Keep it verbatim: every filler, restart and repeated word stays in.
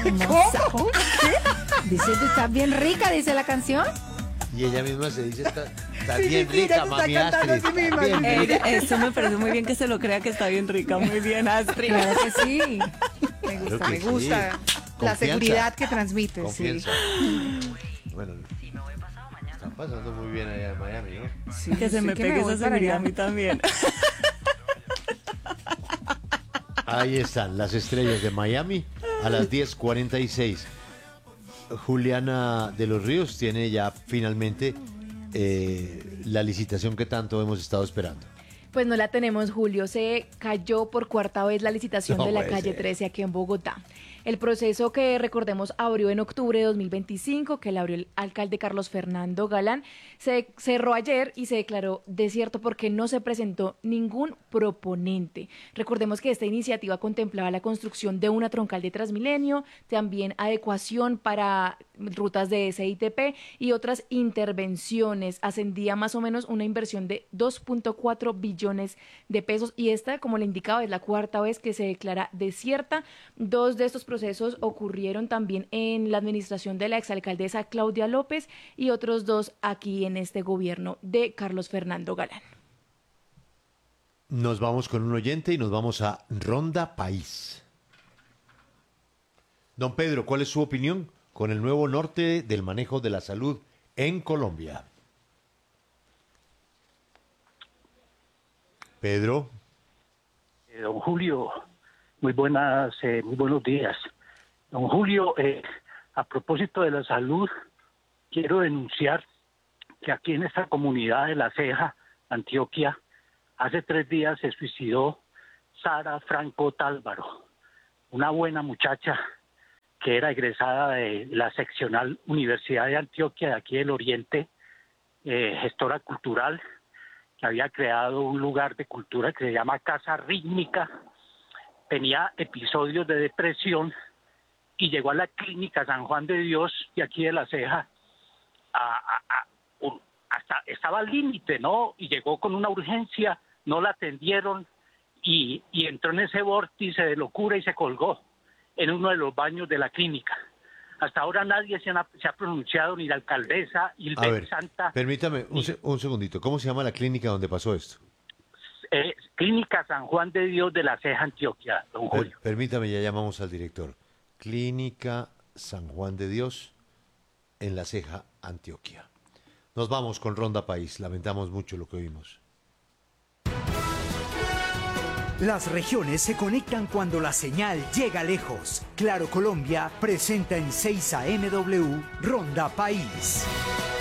hermosa. ¿Cómo? Dice, tú estás bien rica, dice la canción. Y ella misma se dice, está, está Sí, bien sí, sí, ella rica, se está mami cantando Astrid. a sí misma, Bien sí, sí. rica. Ella- eso me parece muy bien que se lo crea que está bien rica. Muy bien, Astrid. Claro que sí. Me Creo gusta, que me sí. gusta la Confianza. seguridad que transmite. Confianza. Sí. Bueno, están pasando muy bien allá en Miami, ¿no? Sí, Que se sí me que pegue voy esa para seguridad a allá. mí también. Ahí están las estrellas de Miami a las diez cuarenta y seis. Juliana de los Ríos tiene ya finalmente eh, la licitación que tanto hemos estado esperando. Pues no la tenemos, Julio. Se cayó por cuarta vez la licitación No de la puede calle ser. trece aquí en Bogotá. El proceso que, recordemos, abrió en octubre de dos mil veinticinco, que le abrió el alcalde Carlos Fernando Galán, se cerró ayer y se declaró desierto porque no se presentó ningún proponente. Recordemos que esta iniciativa contemplaba la construcción de una troncal de Transmilenio, también adecuación para rutas de S I T P y otras intervenciones. Ascendía más o menos una inversión de dos punto cuatro billones de pesos y esta, como le indicaba, es la cuarta vez que se declara desierta. Dos de estos procesos ocurrieron también en la administración de la exalcaldesa Claudia López y otros dos aquí en este gobierno de Carlos Fernando Galán. Nos vamos con un oyente y nos vamos a Ronda País. Don Pedro, ¿cuál es su opinión con el nuevo norte del manejo de la salud en Colombia? Pedro. Eh, Don Julio, muy buenas, eh, muy buenos días. Don Julio, eh, a propósito de la salud, quiero denunciar que aquí en esta comunidad de La Ceja, Antioquia, hace tres días se suicidó Sara Franco Tálvaro, una buena muchacha que era egresada de la seccional Universidad de Antioquia de aquí del Oriente, eh, gestora cultural, que había creado un lugar de cultura que se llama Casa Rítmica. Tenía episodios de depresión y llegó a la clínica San Juan de Dios de aquí de La Ceja a, a, a, un, hasta estaba al límite, ¿no? Y llegó con una urgencia, no la atendieron y, y entró en ese vórtice de locura y se colgó en uno de los baños de la clínica. Hasta ahora nadie se ha, se ha pronunciado, ni la alcaldesa, A Ilbeth ver, Santa. permítame un, se- un segundito. ¿Cómo se llama la clínica donde pasó esto? Eh, Clínica San Juan de Dios de La Ceja, Antioquia, don Per- Julio. permítame, ya llamamos al director. Clínica San Juan de Dios en La Ceja, Antioquia. Nos vamos con Ronda País. Lamentamos mucho lo que oímos. Las regiones se conectan cuando la señal llega lejos. Claro Colombia presenta en seis A M W Ronda País.